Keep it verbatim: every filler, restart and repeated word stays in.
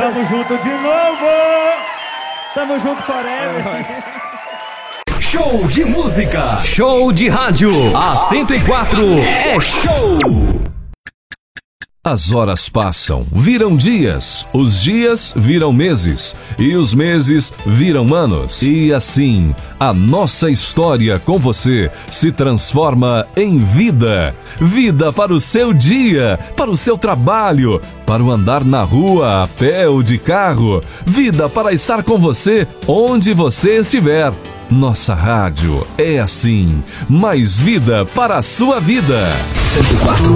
Tamo junto de novo. Tamo junto forever. Show de música, show de rádio. A cento e quatro é show. As horas passam, viram dias, os dias viram meses e os meses viram anos. E assim, a nossa história com você se transforma em vida. Vida para o seu dia, para o seu trabalho, para o andar na rua, a pé ou de carro. Vida para estar com você onde você estiver. Nossa rádio é assim, mais vida para a sua vida. cento e quatro